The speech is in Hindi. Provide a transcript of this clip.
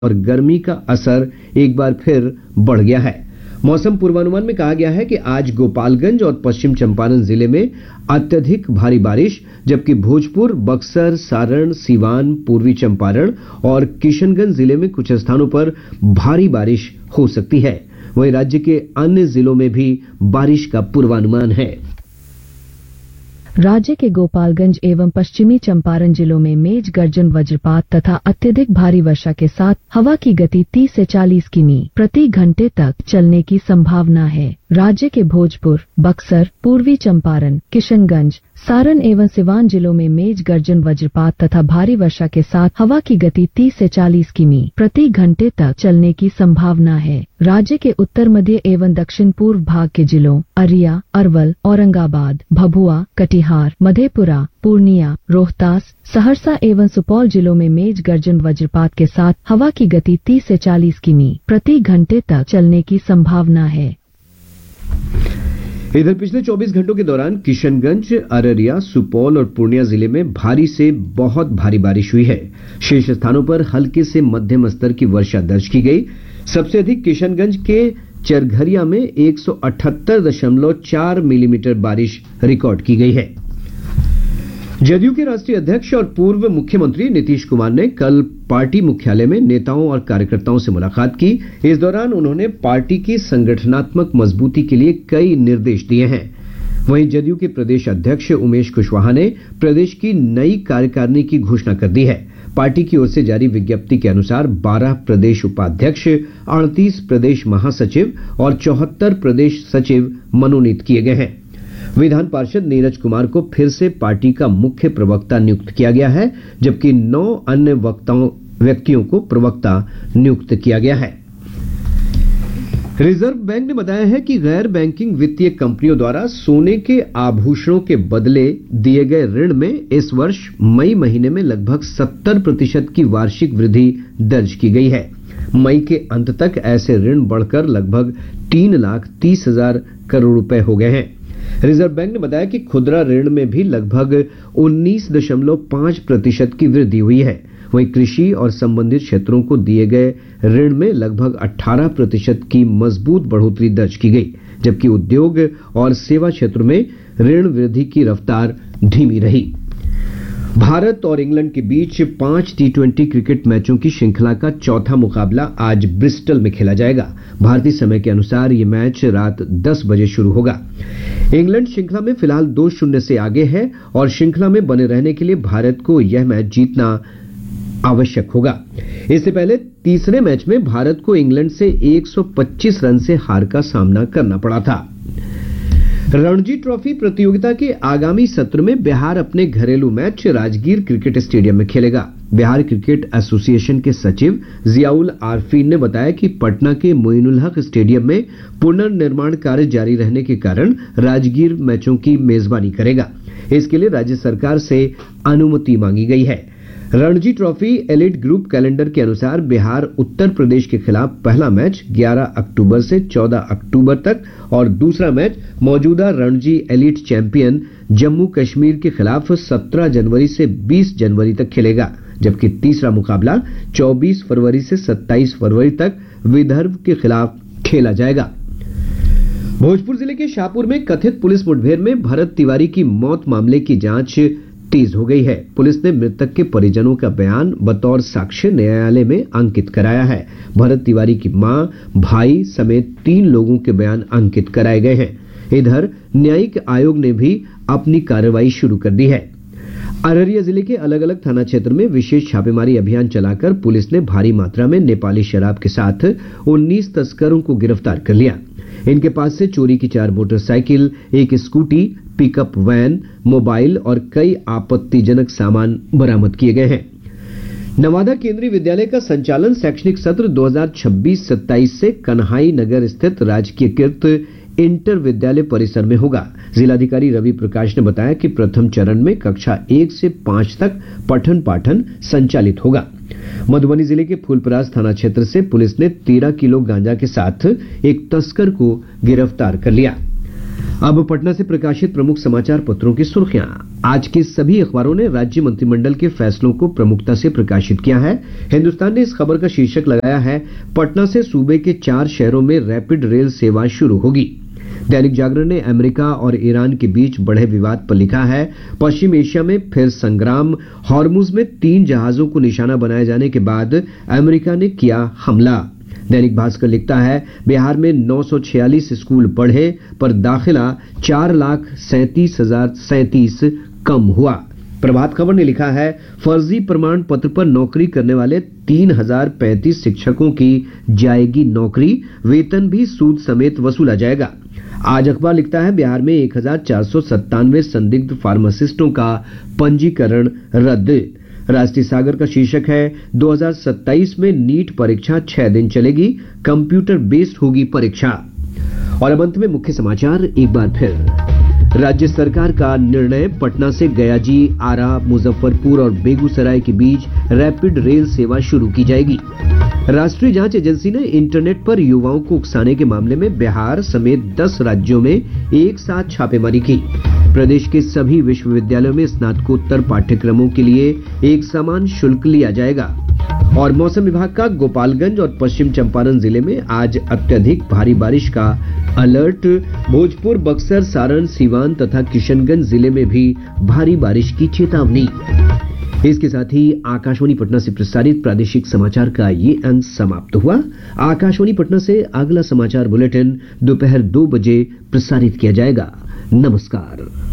और गर्मी का असर एक बार फिर बढ़ गया है। मौसम पूर्वानुमान में कहा गया है कि आज गोपालगंज और पश्चिम चंपारण जिले में अत्यधिक भारी बारिश, जबकि भोजपुर, बक्सर, सारण, सीवान, पूर्वी चंपारण और किशनगंज जिले में कुछ स्थानों पर भारी बारिश हो सकती है। वहीं राज्य के अन्य जिलों में भी बारिश का पूर्वानुमान है। राज्य के गोपालगंज एवं पश्चिमी चंपारण जिलों में मेघ गर्जन, वज्रपात तथा अत्यधिक भारी वर्षा के साथ हवा की गति 30 से 40 किमी प्रति घंटे तक चलने की संभावना है। राज्य के भोजपुर, बक्सर, पूर्वी चंपारण, किशनगंज, सारण एवं सिवान जिलों में मेघ गर्जन, वज्रपात तथा भारी वर्षा के साथ हवा की गति 30 से 40 किमी प्रति घंटे तक चलने की संभावना है। राज्य के उत्तर मध्य एवं दक्षिण पूर्व भाग के जिलों अरिया, अरवल, औरंगाबाद, भभुआ, कटिहार, मधेपुरा, पूर्णिया, रोहतास, सहरसा एवं सुपौल जिलों में मेघ गर्जन, वज्रपात के साथ हवा की गति 30 से 40 किमी प्रति घंटे तक चलने की संभावना है। इधर पिछले 24 घंटों के दौरान किशनगंज, अररिया, सुपौल और पूर्णिया जिले में भारी से बहुत भारी बारिश हुई है। शेष स्थानों पर हल्के से मध्यम स्तर की वर्षा दर्ज की गई। सबसे अधिक किशनगंज के चरघरिया में 178.4 मिलीमीटर बारिश रिकॉर्ड की गई है। जदयू के राष्ट्रीय अध्यक्ष और पूर्व मुख्यमंत्री नीतीश कुमार ने कल पार्टी मुख्यालय में नेताओं और कार्यकर्ताओं से मुलाकात की। इस दौरान उन्होंने पार्टी की संगठनात्मक मजबूती के लिए कई निर्देश दिए हैं। वहीं जदयू के प्रदेश अध्यक्ष उमेश कुशवाहा ने प्रदेश की नई कार्यकारिणी की घोषणा कर दी है। पार्टी की ओर से जारी विज्ञप्ति के अनुसार 12 प्रदेश उपाध्यक्ष, 38 प्रदेश महासचिव और 74 प्रदेश सचिव मनोनीत किए गए हैं। विधान पार्षद नीरज कुमार को फिर से पार्टी का मुख्य प्रवक्ता नियुक्त किया गया है, जबकि 9 अन्य व्यक्तियों को प्रवक्ता नियुक्त किया गया है। रिजर्व बैंक ने बताया है कि गैर बैंकिंग वित्तीय कंपनियों द्वारा सोने के आभूषणों के बदले दिए गए ऋण में इस वर्ष मई महीने में लगभग 70% की वार्षिक वृद्धि दर्ज की गई है। मई के अंत तक ऐसे ऋण बढ़कर लगभग 3,30,000 करोड़ रुपए हो गए हैं। रिजर्व बैंक ने बताया कि खुदरा ऋण में भी लगभग 19.5% की वृद्धि हुई है। वहीं कृषि और संबंधित क्षेत्रों को दिए गए ऋण में लगभग 18% की मजबूत बढ़ोतरी दर्ज की गई, जबकि उद्योग और सेवा क्षेत्र में ऋण वृद्धि की रफ्तार धीमी रही। भारत और इंग्लैंड के बीच 5 टी20 क्रिकेट मैचों की श्रृंखला का चौथा मुकाबला आज ब्रिस्टल में खेला जाएगा। भारतीय समय के अनुसार यह मैच रात 10 बजे शुरू होगा। इंग्लैंड श्रृंखला में फिलहाल 2-0 से आगे है और श्रृंखला में बने रहने के लिए भारत को यह मैच जीतना आवश्यक होगा। इससे पहले तीसरे मैच में भारत को इंग्लैंड से 125 रन से हार का सामना करना पड़ा था। रणजी ट्रॉफी प्रतियोगिता के आगामी सत्र में बिहार अपने घरेलू मैच राजगीर क्रिकेट स्टेडियम में खेलेगा। बिहार क्रिकेट एसोसिएशन के सचिव जियाउल आरफीन ने बताया कि पटना के मोइनुल हक स्टेडियम में पुनर्निर्माण कार्य जारी रहने के कारण राजगीर मैचों की मेजबानी करेगा। इसके लिए राज्य सरकार से अनुमति मांगी गई है। Ranji trophy elite group calendar के अनुसार बिहार उत्तर प्रदेश के खिलाफ पहला मैच 11 अक्टूबर से 14 अक्टूबर तक और दूसरा मैच मौजूदा रणजी एलिट चैंपियन जम्मू कश्मीर के खिलाफ 17 जनवरी से 20 जनवरी तक खेलेगा, जबकि तीसरा मुकाबला 24 फरवरी से 27 फरवरी तक विदर्भ के खिलाफ खेला जाएगा। भोजपुर जिले के शाहपुर में कथित पुलिस मुठभेड़ में भरत तिवारी की मौत मामले की जांच तेज हो गई है। पुलिस ने मृतक के परिजनों का बयान बतौर साक्ष्य न्यायालय में अंकित कराया है। भरत तिवारी की मां, भाई समेत 3 लोगों के बयान अंकित कराए गए हैं। इधर न्यायिक आयोग ने भी अपनी कार्रवाई शुरू कर दी है। अररिया जिले के अलग अलग थाना क्षेत्र में विशेष छापेमारी अभियान चलाकर पुलिस ने भारी मात्रा में नेपाली शराब के साथ 19 तस्करों को गिरफ्तार कर लिया। इनके पास से चोरी की 4 motorcycle, 1 scooty, pickup van, mobile और कई आपत्तिजनक सामान बरामद किए गए हैं। नवादा केंद्रीय विद्यालय का संचालन शैक्षणिक सत्र 2026-27 से कन्हाई नगर स्थित राजकीयकृत इंटर विद्यालय परिसर में होगा। जिलाधिकारी रवि प्रकाश ने बताया कि प्रथम चरण में कक्षा 1 से 5 तक पठन पाठन संचालित होगा। मधुबनी जिले के फूलपरास थाना क्षेत्र से पुलिस ने 13 किलो गांजा के साथ एक तस्कर को गिरफ्तार कर लिया। अब पटना से प्रकाशित प्रमुख समाचार पत्रों की सुर्खियां। आज के सभी अखबारों ने राज्य मंत्रिमंडल के फैसलों को प्रमुखता से प्रकाशित किया है। हिंदुस्तान ने इस खबर का शीर्षक लगाया है, पटना से सूबे के 4 शहरों में रैपिड रेल सेवा शुरू होगी। दैनिक जागरण ने अमेरिका और ईरान के बीच बढ़े विवाद पर लिखा है, पश्चिम एशिया में फिर संग्राम, हॉर्मुज में 3 जहाजों को निशाना बनाए जाने के बाद अमेरिका ने किया हमला। दैनिक भास्कर लिखता है, बिहार में 946 स्कूल बढ़े पर दाखिला 4,37,037 कम हुआ। प्रभात खबर ने लिखा है, फर्जी प्रमाण पत्र पर नौकरी करने वाले 3,035 शिक्षकों की जाएगी नौकरी, वेतन भी सूद समेत वसूला जाएगा। आज अखबार लिखता है, बिहार में 1,497 संदिग्ध फार्मासिस्टों का पंजीकरण रद्द। राष्ट्रीय सागर का शीर्षक है, 2027 में नीट परीक्षा 6 दिन चलेगी, कंप्यूटर बेस्ड होगी परीक्षा। और अब अंत में मुख्य समाचार एक बार फिर। राज्य सरकार का निर्णय, पटना से गयाजी, आरा, मुजफ्फरपुर और बेगूसराय के बीच रैपिड रेल सेवा शुरू की जाएगी। राष्ट्रीय जांच एजेंसी ने इंटरनेट पर युवाओं को उकसाने के मामले में बिहार समेत 10 राज्यों में एक साथ छापेमारी की। प्रदेश के सभी विश्वविद्यालयों में स्नातकोत्तर पाठ्यक्रमों के लिए एक समान शुल्क लिया जाएगा। और मौसम विभाग का गोपालगंज और पश्चिम चंपारण जिले में आज अत्यधिक भारी बारिश का अलर्ट। भोजपुर, बक्सर, सारण, सीवान तथा किशनगंज जिले में भी भारी बारिश की चेतावनी। इसके साथ ही आकाशवाणी पटना से प्रसारित प्रादेशिक समाचार का ये अंक समाप्त हुआ। आकाशवाणी पटना से अगला समाचार बुलेटिन दोपहर 2 बजे प्रसारित किया जाएगा। नमस्कार।